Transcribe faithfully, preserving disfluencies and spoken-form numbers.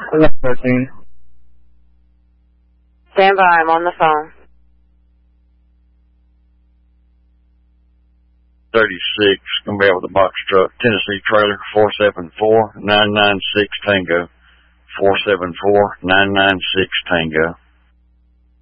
eleven thirteen. Stand by, I'm on the phone. thirty-six, gonna be out with the box truck. Tennessee trailer, four seven four, nine nine six Tango. four seven four, nine nine six Tango.